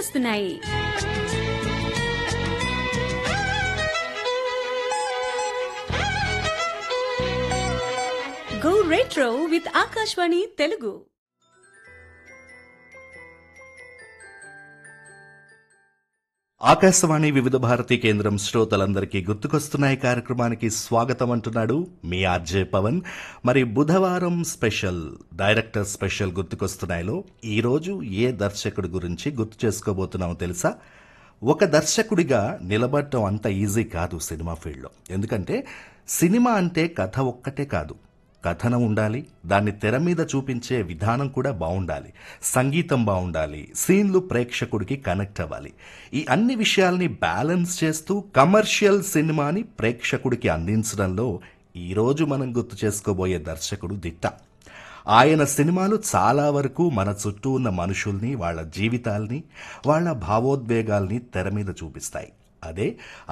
గుర్తుకొస్తున్నాయి. Go retro with Akashvani Telugu. Akashvani వివిధ భారతి కేంద్రం శ్రోతలందరికీ గుర్తుకొస్తున్నాయి కార్యక్రమానికి స్వాగతం అంటున్నాడు మీ ఆర్జే పవన్. మరి బుధవారం స్పెషల్ డైరెక్టర్ స్పెషల్ గుర్తుకొస్తున్నాయిలో ఈరోజు ఏ దర్శకుడి గురించి గుర్తు చేసుకోబోతున్నామో తెలుసా? ఒక దర్శకుడిగా నిలబడటం అంత ఈజీ కాదు సినిమా ఫీల్డ్లో. ఎందుకంటే సినిమా అంటే కథ ఒక్కటే కాదు, కథనం ఉండాలి, దాన్ని తెర మీద చూపించే విధానం కూడా బాగుండాలి, సంగీతం బాగుండాలి, సీన్లు ప్రేక్షకుడికి కనెక్ట్ అవ్వాలి. ఈ అన్ని విషయాల్ని బ్యాలెన్స్ చేస్తూ కమర్షియల్ సినిమాని ప్రేక్షకుడికి అందించడంలో ఈరోజు మనం గుర్తు చేసుకోబోయే దర్శకుడు దిట్ట. ఆయన సినిమాలు చాలా వరకు మన చుట్టూ ఉన్న మనుషుల్ని, వాళ్ళ జీవితాల్ని, వాళ్ళ భావోద్వేగాల్ని తెర మీద చూపిస్తాయి. అదే